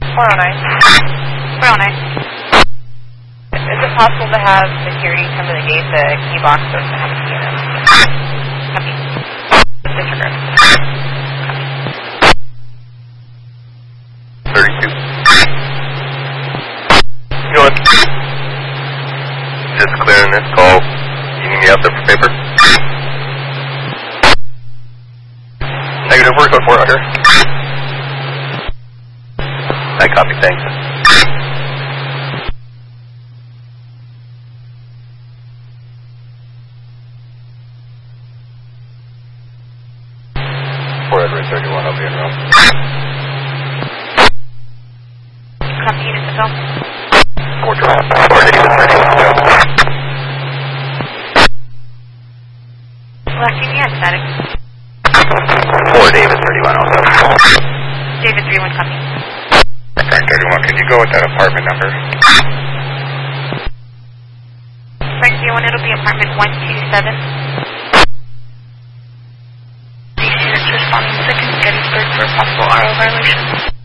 409. 409. Is it possible to have security come to the gate? The key box doesn't have a key in it. Copy. Disregard. Copy. 32. You know what? Just clearing this call. You need me out there for paper? Negative, we're code 4 out here. I copy, thanks. Red 31, I'll be in room. Copy, unit to film. 4 David 31, Last UPS, static. 4 David 31, also. David 31, copy. Frank 31, can you go with that apartment number? Frank 31, it'll be apartment 127. These units responding to Gettysburg for a possible RO violation.